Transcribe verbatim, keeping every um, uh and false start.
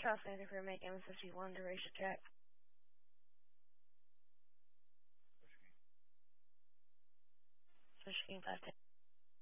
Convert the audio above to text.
Charles Sanders for make M fifty-one to race the track. Switch game five ten.